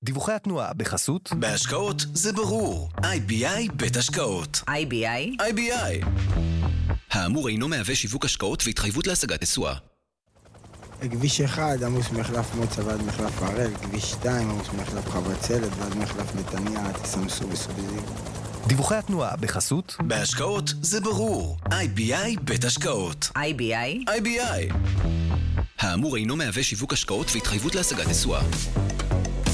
דיווחי התנועה בחסות בהשקעות זה ברור. IBI בית השקעות. IBI. האמור אינו מהווה שיווק השקעות והתחייבות להשגת תשואה. כביש 1 עמוס מחלף מוצא ועד מחלף הראל, כביש 2 עמוס מחלף חבצלת ועד מחלף נתניה, תסמסו וסוביזים. דיווחי התנועה בחסות בהשקעות זה ברור. IBI בית השקעות. IBI. האמור אינו מהווה שיווק השקעות והתחייבות להשגת תשואה.